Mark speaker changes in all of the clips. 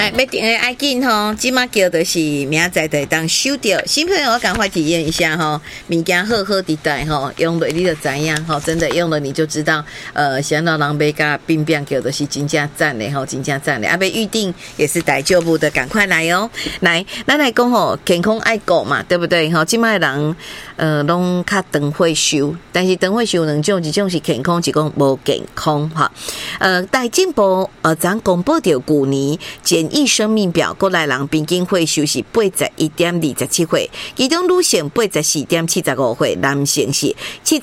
Speaker 1: 来，要订的爱紧吼，即马叫的是明仔载当收到。新朋友赶快体验一下吼，物件好好地带吼，用了你就知影吼，真的用了你就知道，想到人买甲冰冰叫的是真正赞的吼，真正赞的。要预定也是大丈夫的，赶快来哦！来，咱来讲吼，健康爱顾嘛，对不对？吼，即卖人拢较长会收，但是长会收两种，一种是健康，一种无健康哈。大进步咱公布到去年简易生命表，国内人平均会收是81.27岁，其中女性84.75岁，男性是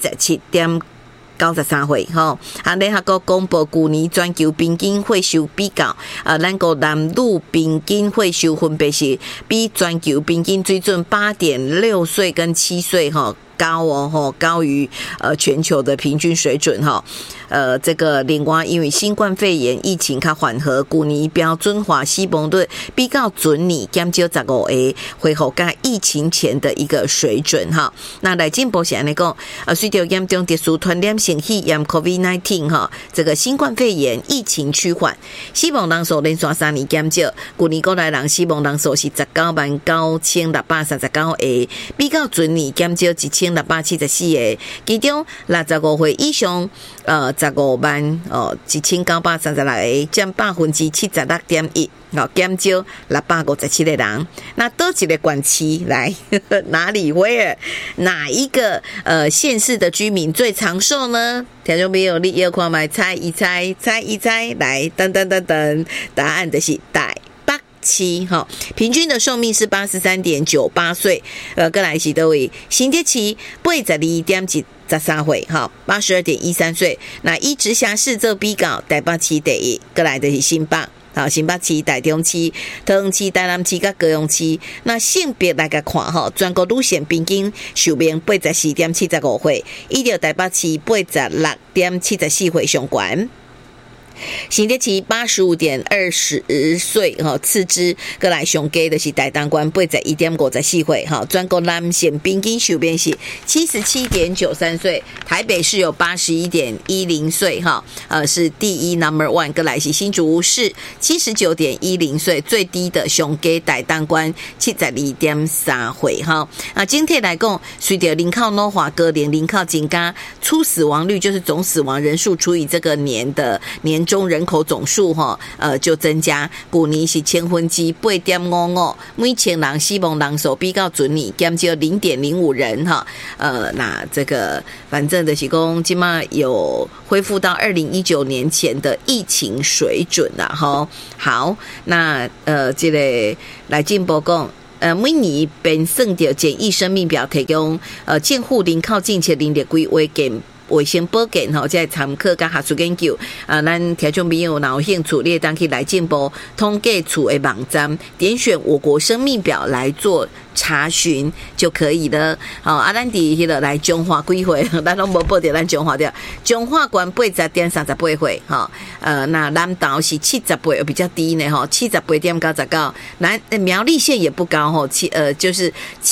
Speaker 1: 77.93岁吼。联合国公布去年全球平均会收比较，咱国男女平均会收分别是比全球平均水准8.6岁跟7岁吼。高哦吼，高于全球的平均水准哈。这个另外因为新冠肺炎疫情较缓和，去年标准化死亡率比较准年减少15个，恢复到疫情前的一个水准哈。那来进步是安尼讲，随着严重特殊传染性肺炎 COVID-19 哈，这个新冠肺炎疫情趋缓，死亡人数连续3年减少，去年国内人死亡人数是199639个，比较准年减少1674个，其中65岁以上151936个，占76.1%，减少657个人。那多几个管区来哪里会哪一个县市的居民最长寿呢？听众朋友，你要看卖猜一猜，来等，答案就是台北市哈，平均的寿命是83.98岁。再来是倒位新竹市82.13岁哈，82.13岁。那以直辖市做比较，台北市第一，再来就是新北。好，新北市、台中市、桃园市、台南市甲高雄市，那性别来个看吼，全国女性平均寿命84.75岁，依照台北市86.74岁上悬。新竹市85.20岁次之，再来上低的是台东县81.54岁哈。全国男性平均寿命是77.93岁，台北市有81.10岁哈，是第一 number one。再来是新竹市79.10岁，最低的上低台东县72.3岁哈。整体来讲，随着人口老化，高龄人口增加，初死亡率就是总死亡人数除以这个年的年中人口总数就增加，去年是8.55，每千人死亡人数比较准年减少0.05人哈。那这个反正的是讲，今嘛有恢复到2019年前的疫情水准啦哈。好，那这个来进步讲。每年编算到简易生命表，提供健护人口政策能力规划健卫生保健吼，即参考甲学术研究咱听众朋友若有兴趣，你会当去来进步统计处的网站，点选我国生命表来做查询就可以了。咱伫迄个来中华几岁，咱拢无报着咱中华的，中华县80.38岁那南投是70岁，比较低呢78.99，南苗栗县也不高就是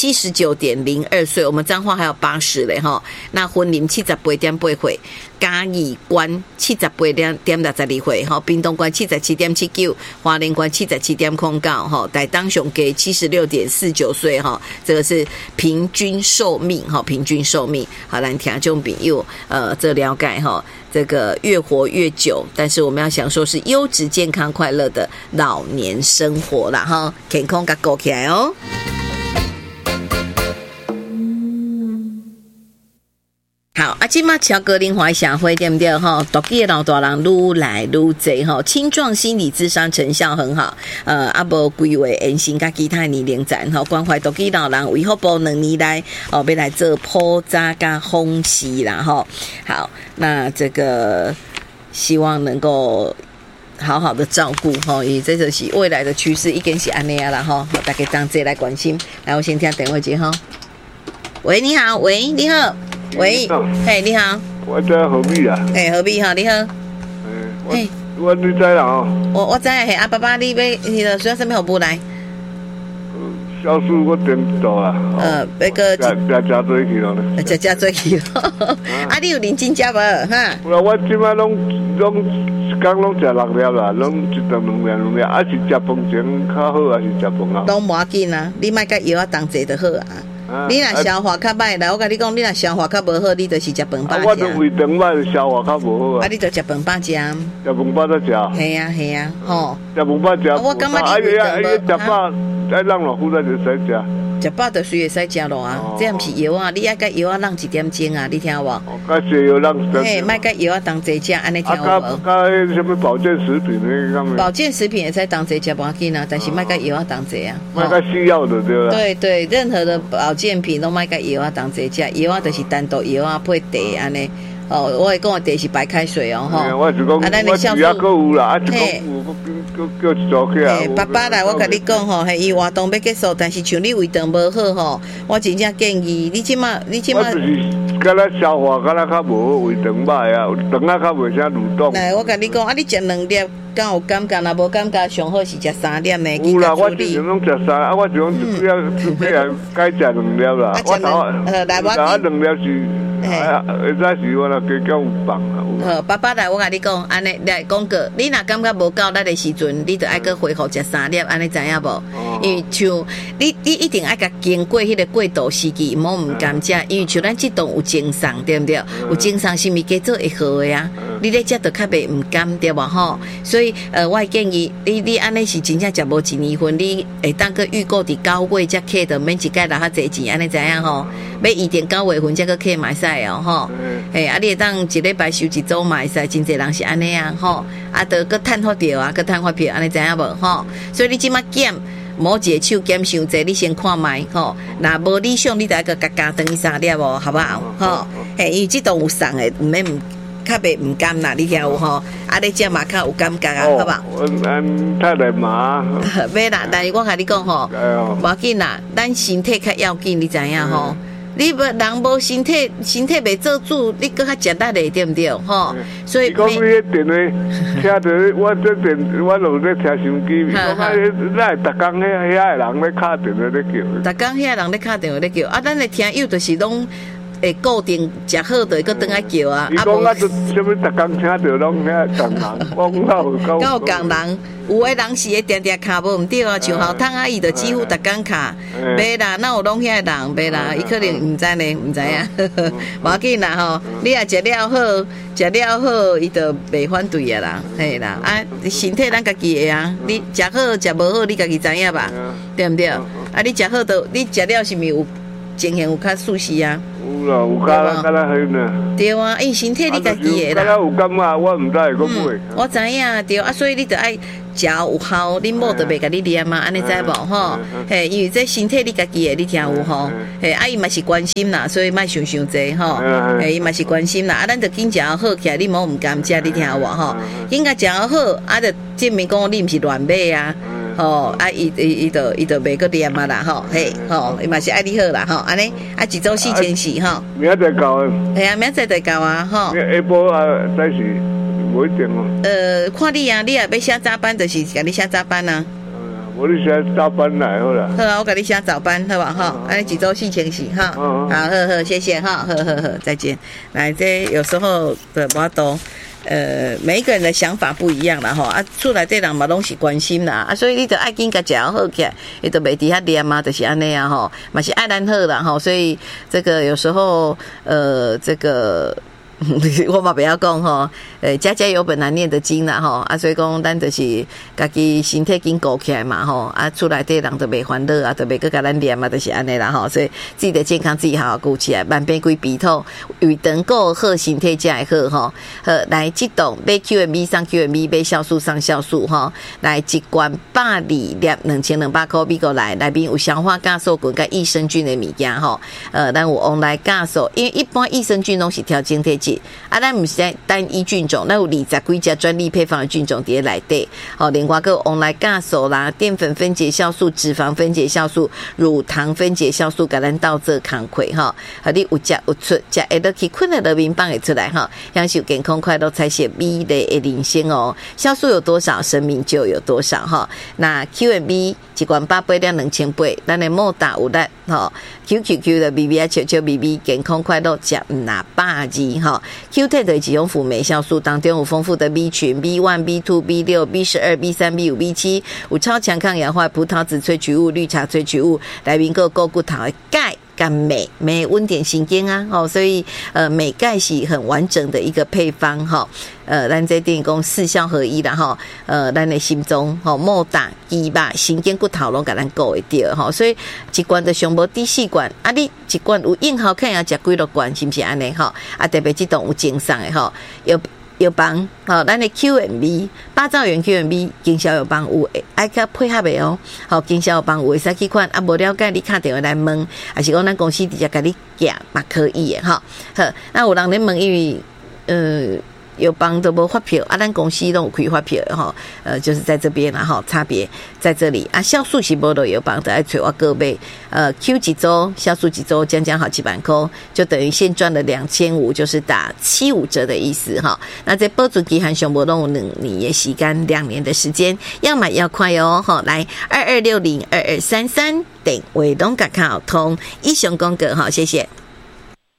Speaker 1: 79.02岁，我们彰化还有80嘞那云林78.8岁，嘉义县78.62岁屏东县77.79，花莲县77.09台东上给76.49岁这个是平均寿命平均寿命。好，咱听众朋友这了解这个越活越久，但是我们要享受是优质健康快乐的老年生活啦健康甲顾起来哦。好，现在超高龄化社会对不对大家的老大人愈来愈多青壮心理咨商成效很好没规划延伸跟其他年龄层关怀大家老人，为福部2年来要来做普查跟访视啦好，那这个希望能够好好的照顾因为这就是未来的趋势，已经是这样啦大家当这来关心。来，我先听电话接喂，你好，喂，你好，喂，嘿，你好，
Speaker 2: 我在何必啊？
Speaker 1: 何必你好，
Speaker 2: 我你知啦
Speaker 1: 我知爸爸你要需要什么服务来？
Speaker 2: 酵素我点做啦。
Speaker 1: 那个
Speaker 2: 加做去咯。
Speaker 1: 加做去咯。啊，你有认真食无？哈？
Speaker 2: 我即摆拢刚拢食6粒啦，拢一顿2粒，啊是食饭前较好，还是食饭后？
Speaker 1: 拢无要紧啊，你莫甲药当济就好啊。你若消化较歹啦，我甲你讲，你若消化较无好，你就是食饭饱食。
Speaker 2: 我都胃肠歹，消化较无好啊。
Speaker 1: 你就食饭饱食。食
Speaker 2: 饭饱再食。
Speaker 1: 系啊，吼。
Speaker 2: 食饭饱食。
Speaker 1: 我感觉你胃肠无。
Speaker 2: 食饱爱让老夫再就使食。
Speaker 1: 食饱就随会使食咯啊，这毋是药啊，你爱甲药啊让1点钟啊，你听有无？
Speaker 2: 甲西药让。
Speaker 1: 嘿，莫甲药啊当济食，安尼听有无？
Speaker 2: 甲什么保健食品呢？
Speaker 1: 保健食品也使当济食无要紧啊，但是莫甲药啊当济啊。
Speaker 2: 莫甲西药的对啦。
Speaker 1: 对，任何的保健品拢莫甲药啊当济食，药啊就是单独药啊配茶安尼。我会讲的茶是白开水哦，吼。
Speaker 2: 我是讲，我煮也够有啦，一讲有，叫一组起来。
Speaker 1: 爸爸来，我甲你讲吼，伊活动要结束，但是像你胃肠无好吼，我真正建议你即马。
Speaker 2: 我就是敢若消化敢若较无好，胃肠歹啊，肠啊较袂啥蠕动。
Speaker 1: 来，我甲你讲，你食2粒，敢有感觉？若无感觉，上好是食3粒的。
Speaker 2: 有啦，我之前拢食3，我就讲改食2粒啦。我2粒是。会使是我若加减有放啊。
Speaker 1: 好，爸爸来，我甲你讲，安尼来讲过，你若感觉无够力的时阵，你就爱去恢复食3粒，安尼知影无？因为像你一定爱甲经过迄个过渡时期，莫唔甘食，因为像咱这种有精神，对不对？有精神是物加做会好的啊。你咧食就较袂唔甘，对无吼？所以我会建议你安尼是真正食无1年份，你会当个预购伫9月才客的，免一届拿较济钱，安尼知影吼？要预定9月份才个客买使哦，吼。嘿，你会当一礼拜收1组买使，真侪人是安尼啊，吼。就个趁发票啊，个趁发票，安尼知影无吼？所以你即马减。某一个手减伤济，你先看卖吼。那无理想，你就个加等于3粒哦，好不好？吼，嘿，因为这种有送的，唔免较袂唔甘啦，你听有吼？你食嘛较有感觉啊，好不好？
Speaker 2: 太难嘛。
Speaker 1: 袂啦，但是我甲你讲吼，无要紧啦，咱身体较要紧，你知影吼？你人无身体袂做主，你搁较食力的，对不对？吼，所以。
Speaker 2: 讲你迄电话听着，我这电我落咧听手机，讲咱逐工遐个人咧敲电话咧叫。
Speaker 1: 逐工遐人咧敲电话咧叫，咱的听友就是拢。会固定食好的，佮等来叫啊！
Speaker 2: 伊讲就什么逐工听着拢遐共人，我讲
Speaker 1: 有共人，有的人是会定定卡无唔对啊，像校汤阿姨就几乎逐工卡，袂啦，那有拢遐人袂啦，伊可能唔知呢，唔知啊，无要紧啦吼，你也食了好，伊就袂反对啊啦，嘿啦，身体咱家己的啊，你食好食无好，你家己知影吧，对唔对？你食好都，你食了是毋是有情形有较舒适啊？
Speaker 2: 有啦，有敢若迄呢。
Speaker 1: 对啊，因为身体你家己的啦。
Speaker 2: 敢若有感觉，我唔知会讲袂。
Speaker 1: 我知影对啊，所以你就爱食有效，恁某就袂甲你念嘛，安尼知无吼？嘿，因为这身体你家己的，你听有吼？嘿，伊嘛是关心啦，所以莫想济吼。嘿，伊嘛是关心啦，咱就紧食好起来，你莫唔甘食，你听有无吼？紧甲食好，就证明讲你毋是乱买啊。伊就袂个念嘛啦，吼，嘿，吼，伊嘛是爱你好啦，吼，安尼一周4千4，吼。
Speaker 2: 明仔载到啊。
Speaker 1: 系啊，明仔载就到啊，吼。
Speaker 2: 下晡再是无一定哦。
Speaker 1: 看你啊，你也要写早班，就是甲你写早班啊。
Speaker 2: 无你写早班来好啦。好
Speaker 1: 啊，我甲你写早班，好吧，哈，安尼一周4千4，哈。好，谢谢哈，好，再见。来，这有时候的我都。每一个人的想法不一样啦，吼出来这人嘛拢是关心啦，所以你就爱紧甲食好起来，伊就袂伫遐念嘛，就是安尼啊，吼，嘛是爱咱好啦，吼，所以这个有时候，这个。我嘛不要讲吼，家家有本难念的经啦吼，所以讲咱就是家己身体紧顾起来嘛吼，出来对人就袂烦恼啊，就袂搁甲咱念嘛，就是安尼啦吼，所以自己的健康自己好好顾起来，万变归鼻头，胃肠顾好，身体才会好吼。好，来这档买 QMB 上 QMB， 买酵素上酵素吼，来一罐120粒2200块美国来，内面有消化酵素菌甲益生菌的物件吼，咱有往来酵素，因为一般益生菌拢是调整体。 剂啊，咱不是在单一菌种，那有20几家专利配方的菌种在内底，好，另外个往来酵素啦、淀粉分解酵素、脂肪分解酵素、乳糖分解酵素，给咱到这康亏哈，和你有食有出，食会得去困的人民放会出来哈，享受健康快乐才是美丽的人生哦。酵素有多少，生命就有多少哈。那 Q&B 一罐800两2000杯，咱的莫打有力哈。QQQ 的 BB 悄悄 BB 健康快乐食唔拿8G 哈。Q10 的几种辅酶酵素当中有丰富的 B 群 B1、B2、B6、B12、B3、B5、B7，有超强抗氧化葡萄籽萃取物、绿茶萃取物，来面个高骨头的钙。跟镁温点神经啊，所以镁钙是很完整的一个配方哈。咱这电工4效合一啦哈。咱的心中莫打肌肉、神经骨头拢给咱顾会到哈。所以一罐的上无低细管啊，你一罐有硬好看要食几多罐，是不是安尼哈？啊，特别这种有精神的哈，有帮好，咱的 Q&B 8兆元 Q&B 经销有帮有诶，爱甲配合的哦。好，经销有帮有会使去看啊，无了解你打电话来问，还是讲咱公司直接甲你寄嘛可以的哈。好，那有人咧问，因为有帮都无发票啊，咱公司都有开发票哈，就是在这边啦哈，差别在这里啊。酵素是无都有帮的，爱找我各位Q 几周，酵素几周，讲好几万块，就等于现赚了2500，就是打75折的意思哈。那在保存期限上无都有2年的时间，2年的时间，要买要快哦哈。来22602233电话拢甲靠通，以上广告哈，谢谢。